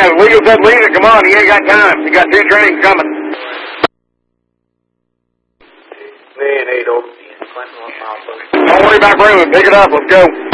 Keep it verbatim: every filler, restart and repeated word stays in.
Yeah, Legal said leave it. Come on, he ain't got time. He got two trains coming. Man, eight over. Don't worry about room. Pick it up. Let's go.